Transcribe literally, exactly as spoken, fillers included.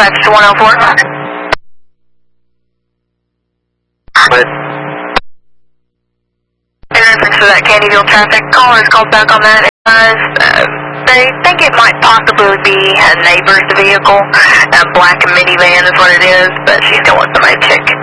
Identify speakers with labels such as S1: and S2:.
S1: five to one oh four.
S2: But
S1: In reference to that Candyville traffic, callers called back on that. Uh, they think it might possibly be a neighbor's vehicle. A black minivan is what it is, but she still wants somebody to check